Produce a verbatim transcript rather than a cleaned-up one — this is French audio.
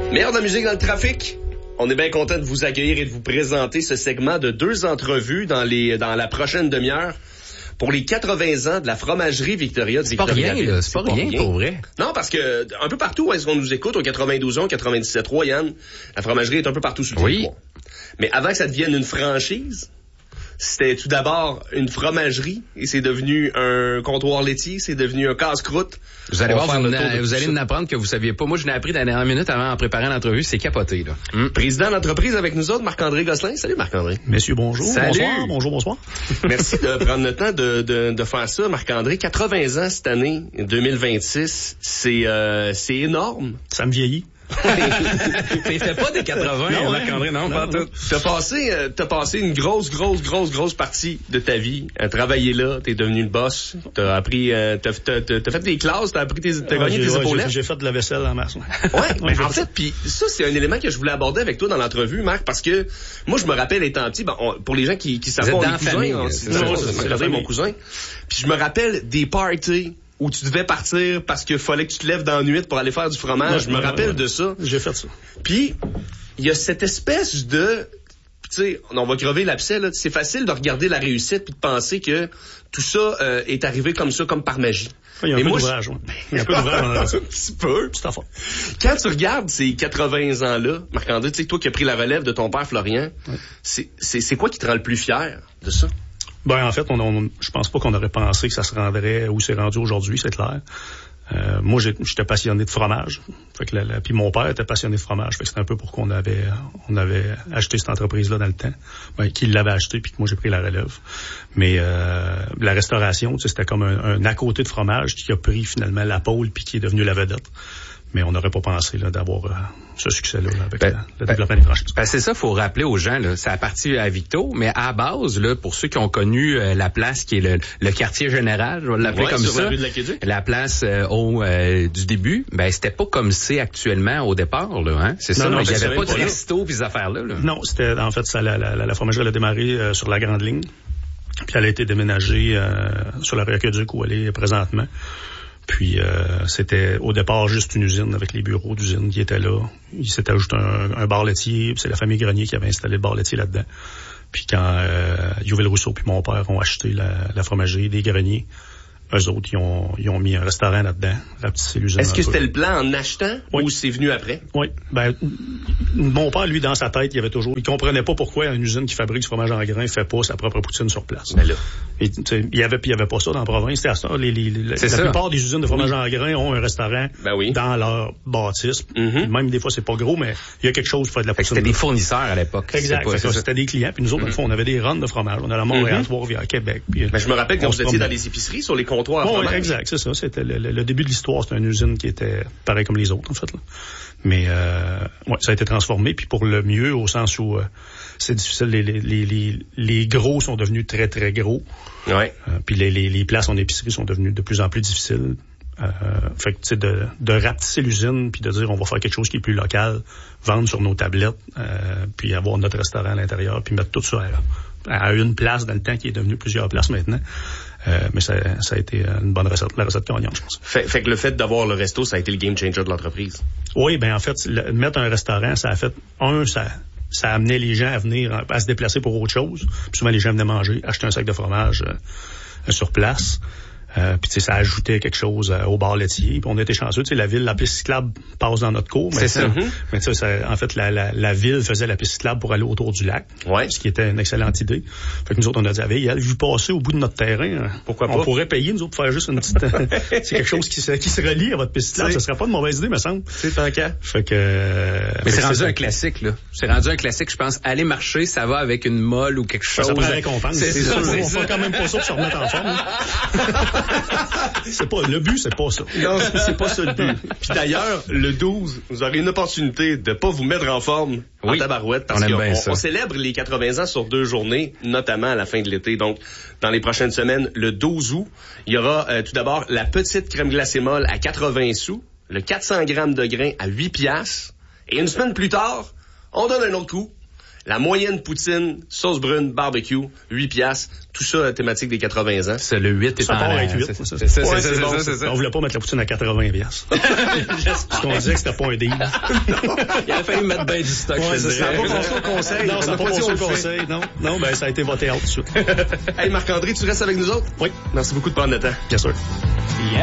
Meilleur de la musique dans le trafic. On est bien content de vous accueillir et de vous présenter ce segment de deux entrevues dans les dans la prochaine demi-heure pour les quatre-vingts ans de la fromagerie Victoria de Victoriaville. C'est pas rien, là. C'est pas, pas rien, rien pour vrai. Non, parce que un peu partout où est-ce qu'on nous écoute, au quatre-vingt-douze ans, quatre-vingt-dix-sept trois, Yann, la fromagerie est un peu partout sur le territoire. Oui. Mais avant que ça devienne une franchise, c'était tout d'abord une fromagerie et c'est devenu un comptoir laitier, c'est devenu un casse-croûte. Vous allez voir, vous, vous allez nous apprendre que vous saviez pas. Moi, je l'ai appris dans la dernière minute avant en préparant l'entrevue. C'est capoté, là. Mm. Président d'entreprise avec nous autres, Marc-André Gosselin. Salut, Marc-André. Messieurs, bonjour. Salut. Bonsoir. Bonjour, bonsoir. Merci de prendre le temps de, de, de faire ça, Marc-André. quatre-vingts ans cette année, deux mille vingt-six. C'est, euh, c'est énorme. Ça me vieillit. T'étais pas des quatre-vingts, non, Marc-André, non, non, pas non. tout. T'as passé, euh, t'as passé une grosse, grosse, grosse, grosse partie de ta vie à travailler là. T'es devenu le boss. T'as appris, euh, t'as, t'as, t'as, t'as fait des classes, t'as appris tes, t'as ouais, gagné tes ouais, épaulettes. J'ai, j'ai fait de la vaisselle en masse. Ouais, ouais mais en fait, puis ça, c'est un élément que je voulais aborder avec toi dans l'entrevue, Marc, parce que moi, je me rappelle étant petit, ben, on, pour les gens qui, qui savent pas, on est cousins, c'est mon cousin. Puis je me rappelle des parties où tu devais partir parce qu'il fallait que tu te lèves dans la nuit pour aller faire du fromage. Ouais, je me ouais, rappelle ouais. de ça. J'ai fait ça. Puis, il y a cette espèce de... Tu sais, on va crever l'abcès, là. C'est facile de regarder la réussite puis de penser que tout ça euh, est arrivé comme ça, comme par magie. Il y a un Mais peu moi, d'ouvrage, je... ouais. Il y a un peu d'ouvrage dans ça. Un petit peu. Tout à fait. Quand tu regardes ces quatre-vingts ans-là, Marc-André, tu sais, toi qui as pris la relève de ton père Florian, ouais. c'est, c'est, c'est quoi qui te rend le plus fier de ça? Ben, en fait, on, on, je pense pas qu'on aurait pensé que ça se rendrait où c'est rendu aujourd'hui, c'est clair. Euh, moi, j'ai, j'étais passionné de fromage. Fait que la, la, puis mon père était passionné de fromage. Fait que c'était un peu pour qu'on avait, on avait acheté cette entreprise-là dans le temps. Ben, qu'il l'avait acheté puis que moi, j'ai pris la relève. Mais, euh, la restauration, tu sais, c'était comme un, un à côté de fromage qui a pris finalement la pôle puis qui est devenu la vedette. Mais on n'aurait pas pensé là, d'avoir euh, ce succès-là là, avec ben, la, le ben, développement des franchises. Ben c'est ça, faut rappeler aux gens, là, ça appartient à Victo, mais à base, là, pour ceux qui ont connu euh, la place qui est le, le quartier général, je vais l'appeler ouais, comme ça, la, la, la place euh, au euh, du début, ben c'était pas comme c'est actuellement au départ, là, hein. C'est non, ça, non, il n'y avait pas de resto pis ces affaires-là. Là. Non, c'était en fait ça, la, la, la, la fromagerie elle a démarré euh, sur la grande ligne, puis elle a été déménagée euh, sur la rue Aqueduc où elle est présentement. Puis euh, c'était au départ juste une usine avec les bureaux d'usine qui étaient là. Il s'était ajouté un, un bar laitier, puis c'est la famille Grenier qui avait installé le bar laitier là-dedans. Puis quand euh, Youville Rousseau puis mon père ont acheté la, la fromagerie des Greniers, eux autres, ils ont, ils ont mis un restaurant là-dedans, rapetissé l'usine. Est-ce que c'était le plan en achetant oui. ou c'est venu après? Oui. Ben, mon père, lui, dans sa tête, il avait toujours, il comprenait pas pourquoi une usine qui fabrique du fromage en grains fait pas sa propre poutine sur place. Ben là. Et, il y avait, puis il y avait pas ça dans la province. C'était à ça. Les, les, les, la ça. plupart des usines de fromage oui. en grains ont un restaurant ben oui. dans leur bâtisse. Mm-hmm. Même des fois, c'est pas gros, mais il y a quelque chose pour faire de la poutine. C'était des fournisseurs à l'époque. Exact. Pas, ça, c'était des clients. Puis nous autres, mm-hmm. on avait des runs de fromage. On allait à Montréal, Trois-Rivières, Québec. Puis, ben, je me rappelle quand vous étiez dans les épiceries, sur les comptoirs. Bon, oui, exact. C'est ça, c'était le, le, le début de l'histoire, c'était une usine qui était pareil comme les autres, en fait, là. Mais, euh, ouais, ça a été transformé, puis pour le mieux, au sens où, euh, c'est difficile, les, les, les, les gros sont devenus très, très gros. Ouais. Euh, puis les, les, les places en épicerie sont devenues de plus en plus difficiles. Euh, fait que, tu sais, de, de rapetisser l'usine, puis de dire, on va faire quelque chose qui est plus local, vendre sur nos tablettes, euh, puis avoir notre restaurant à l'intérieur, puis mettre tout ça à, à une place dans le temps qui est devenu plusieurs places maintenant. Euh, mais ça, ça a été une bonne recette, la recette gagnante, je pense. Fait, fait que le fait d'avoir le resto, ça a été le game changer de l'entreprise. Oui, ben en fait, le, mettre un restaurant, ça a fait, un, ça, ça a amené les gens à venir, à se déplacer pour autre chose. Puis souvent, les gens venaient manger, acheter un sac de fromage euh, sur place. Euh, puis tu sais, ça ajoutait quelque chose euh, au bar laitier. Puis on était chanceux, tu sais, la ville, la piste cyclable passe dans notre cour. C'est ça. Mm-hmm. Mais tu sais, ça, en fait, la, la, la ville faisait la piste cyclable pour aller autour du lac. Ouais. Ce qui était une excellente idée. Fait que nous autres, on a dit, hey, elle vu passer au bout de notre terrain. Pourquoi on pas? On pourrait payer, nous autres, pour faire juste une petite, c'est quelque chose qui se, qui se relie à votre piste cyclable. Ça serait pas une mauvaise idée, me semble. C'est tant qu'à. Fait que, euh, mais c'est rendu c'est un classique, là. C'est rendu un classique, je pense. Aller marcher, ça va avec une molle ou quelque chose. Ça prend récompense. C'est, c'est ça. On fait quand même pas ça pour se remettre en forme. C'est pas, le but, c'est pas ça. Non, c'est pas ça le but. Puis d'ailleurs, le douze, vous aurez une opportunité de pas vous mettre en forme oui. en tabarouette parce qu'on on, on célèbre les quatre-vingts ans sur deux journées, notamment à la fin de l'été. Donc, dans les prochaines semaines, le douze août, il y aura euh, tout d'abord la petite crème glacée molle à quatre-vingts sous, le quatre cents grammes de grains à huit piastres. Et une semaine plus tard, on donne un autre coup. La moyenne poutine, sauce brune, barbecue, huit piastres. Tout ça thématique des quatre-vingts ans. C'est le huit est ça part avec huit. C'est ça, c'est ça, ouais, c'est bon, ça, c'est ça. On voulait pas mettre la poutine à quatre-vingts piastres. Parce qu'on disait que c'était pas un deal. Il a fallu mettre bien du stock. Ouais, ça n'a pas passé au conseil. Non, ça n'a pas passé au conseil. Non, non, ben ça a été voté out tout de suite. Hey, Marc-André, tu restes avec nous autres? Oui. Merci beaucoup de prendre le temps. Bien sûr.